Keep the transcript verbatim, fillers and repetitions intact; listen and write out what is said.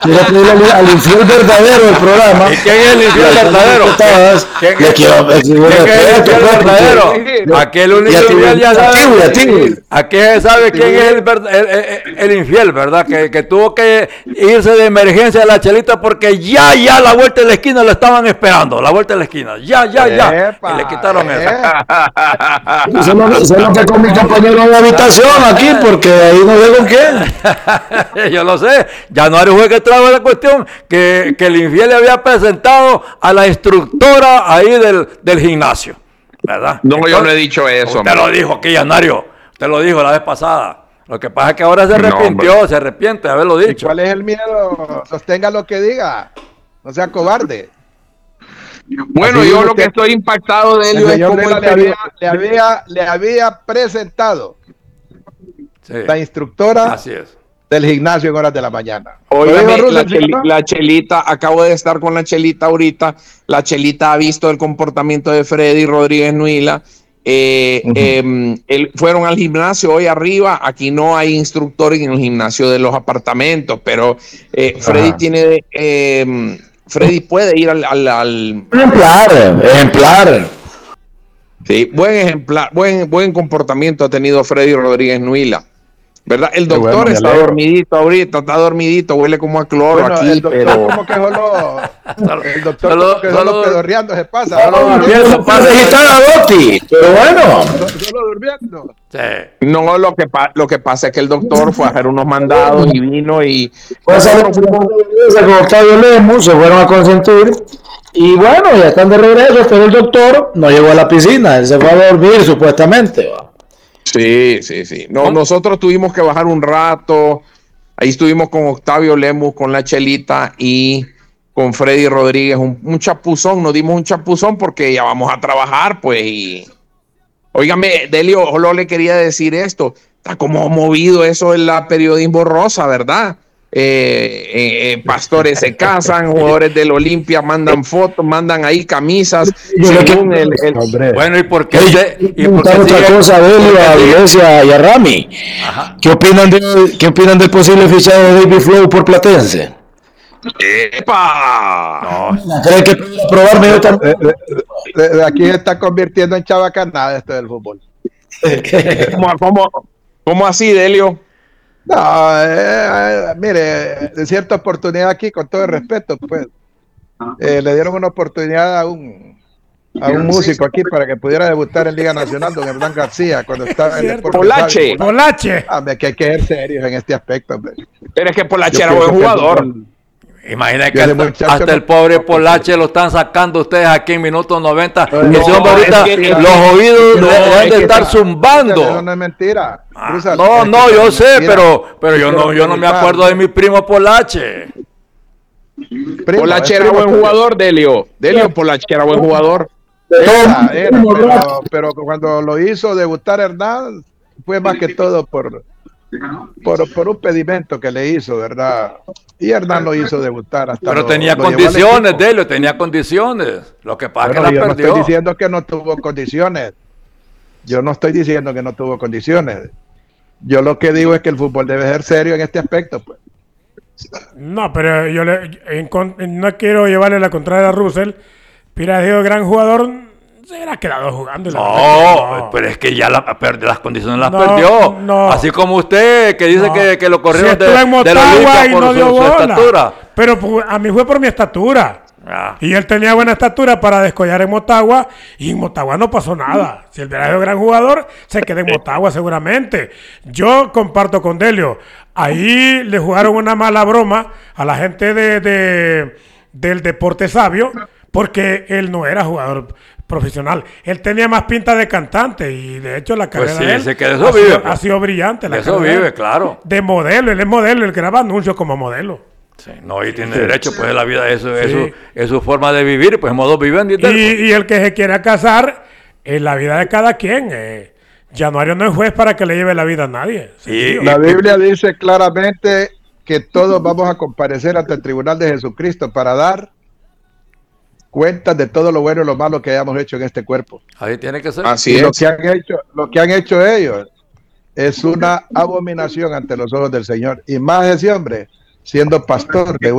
Quiero pedirle al, al infiel verdadero del programa. ¿Y quién es el infiel verdadero? ¿Quién, ¿Quién, quiero, ¿quién, ¿quién es el infiel verdadero? Aquel único infiel ya sabe. Aquel sabe quién es el, el, el, el infiel, ¿verdad? Que, que tuvo que irse de emergencia a la Chelita porque ya, ya la vuelta de la esquina lo estaban esperando. La vuelta de la esquina. Ya, ya, ya. Epa, y le quitaron eso. Solo, solo que con mi compañero de habitación aquí, porque ahí no sé con quién. Yo lo sé. Januario fue que trajo la cuestión que, que el infiel le había presentado a la instructora ahí del, del gimnasio, ¿verdad? No, Entonces, yo no he dicho eso. Usted lo dijo aquí, Januario. Usted lo dijo la vez pasada. Lo que pasa es que ahora se arrepintió, no, se arrepiente de haberlo dicho. ¿Y cuál es el miedo? Sostenga lo que diga. No sea cobarde. Bueno, Así yo lo que estoy impactado de él es como le, le, había, le, había, le había presentado sí. la instructora Así es. del gimnasio en horas de la mañana. Óigame, la, cheli, la Chelita, acabo de estar con la Chelita ahorita, la Chelita ha visto el comportamiento de Freddy Rodríguez Nuila, eh, uh-huh. eh, él, fueron al gimnasio hoy arriba, aquí no hay instructores en el gimnasio de los apartamentos, pero eh, Freddy uh-huh. tiene, eh, Freddy puede ir al... al, al ejemplar, ejemplar. Sí, buen ejemplar, buen, buen comportamiento ha tenido Freddy Rodríguez Nuila. ¿Verdad? El doctor bueno, está dormidito ahorita, está dormidito, huele como a cloro bueno, aquí, el doctor pero... como que solo, el doctor solo, como que solo, solo pedorreando se pasa. Solo durmiendo, para registrar a Dotti, pero bueno. Solo durmiendo. Sí. No, lo que, pa lo que pasa es que el doctor fue a hacer unos mandados y vino y... Pues a ver, con Octavio Lemus se fueron a consentir y bueno, ya están de regreso, pero el doctor no llegó a la piscina, él se fue a dormir supuestamente, ¿va? Sí, sí, sí. No, ¿Cómo? Nosotros tuvimos que bajar un rato. Ahí estuvimos con Octavio Lemus, con la Chelita y con Freddy Rodríguez. Un, un chapuzón, nos dimos un chapuzón porque ya vamos a trabajar, pues. Y... Óigame, Delio, solo le quería decir esto. Está como movido eso en la periodismo rosa, ¿verdad? Eh, eh, eh, pastores se casan, jugadores del Olimpia mandan fotos, mandan ahí camisas. Según el, el... Bueno, ¿y por qué? Hey, ¿y por qué otra sigue? cosa, Delio, a Iglesia y a Rami. Ajá. ¿Qué opinan de, qué opinan del posible fichaje de David Flow por Platense? ¡Epa! No. ¿Cree que puede probarme yo también? De, de, de aquí se está convirtiendo en chavacanada esto del fútbol. ¿Cómo, cómo, cómo así, Delio? No, eh, eh, mire, de cierta oportunidad aquí, con todo el respeto, pues, eh, le dieron una oportunidad a un a un músico aquí para que pudiera debutar en Liga Nacional, don Hernán García, cuando estaba en el Polache. Polache. Ah, que hay que ser serios en este aspecto. Hombre. Pero es que Polache era buen jugador. Imagina que hasta, hasta el pobre Polache lo están sacando ustedes aquí en minutos noventa. No, ese hombre ahorita es que, los oídos no, deben de estar está, zumbando. Eso no es mentira. Ah, no, no, yo no sé, pero, pero yo no, yo no me acuerdo de mi primo Polache. Primo, Polache era buen jugador, Delio. Delio Polache era buen jugador. Era, era, pero, pero cuando lo hizo debutar Hernán, fue más que todo por, por, por un pedimento que le hizo, ¿verdad? Y Hernán lo hizo debutar hasta pero lo, tenía lo condiciones, Delio, tenía condiciones. Lo que pasa bueno, es que la yo perdió. No estoy diciendo que no tuvo condiciones. Yo no estoy diciendo que no tuvo condiciones. Yo lo que digo es que el fútbol debe ser serio en este aspecto, pues. No, pero yo le, en, en, no quiero llevarle la contraria a Russell. Pira sido gran jugador, se hubiera quedado jugando. No, no, pero es que ya la, las condiciones las no, perdió. No. Así como usted, que dice no. que, que lo corrieron si de, en de la Olimpia por no dio su, su estatura. Pero pues, a mí fue por mi estatura. Ah. Y él tenía buena estatura para descollar en Motagua. Y en Motagua no pasó nada. Si él hubiera sido gran jugador, se queda en Motagua seguramente. Yo comparto con Delio. Ahí le jugaron una mala broma a la gente de, de, del Deporte Sabio. Porque él no era jugador profesional. Él tenía más pinta de cantante y de hecho la carrera pues sí, de él se que eso ha, vive, sido, pues. ha sido brillante. La eso vive, de claro. De modelo, él es modelo, él graba anuncios como modelo. Sí, no, y tiene sí. derecho, pues la vida, eso, sí. eso es su forma de vivir, pues modo viviendo. Y, y, y el que se quiera casar, es la vida de cada quien. Eh. Januario no es juez para que le lleve la vida a nadie. Sí, la Biblia dice claramente que todos vamos a comparecer ante el tribunal de Jesucristo para dar cuentas de todo lo bueno y lo malo que hayamos hecho en este cuerpo. Ahí tiene que ser. Así es. Lo que han hecho, lo que han hecho ellos es una abominación ante los ojos del Señor. Y más ese hombre siendo pastor de